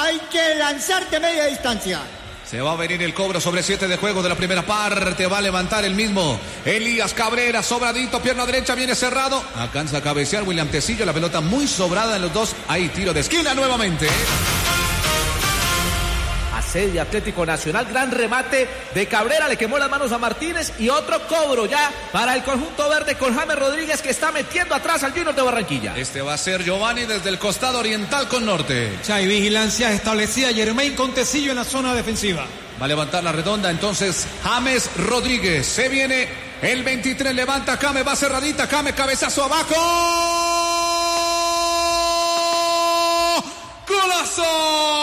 hay que lanzar de media distancia. Se va a venir el cobro sobre 7 de juego de la primera parte. Va a levantar el mismo Elías Cabrera. Sobradito, pierna derecha, viene cerrado. Alcanza a cabecear William Tecillo. La pelota muy sobrada en los dos. Ahí tiro de esquina nuevamente. Asedia Atlético Nacional. Gran remate de Cabrera. Le quemó las manos a Martínez. Y otro cobro ya para el conjunto verde con James Rodríguez, que está metiendo atrás al Junior de Barranquilla. Este va a ser Giovanni desde el costado oriental con norte. Ya hay vigilancia establecida. Germain con Tecillo en la zona defensiva. Va a levantar la redonda entonces James Rodríguez. Se viene el 23. Levanta James. Va cerradita. James, cabezazo abajo. ¡Golazo!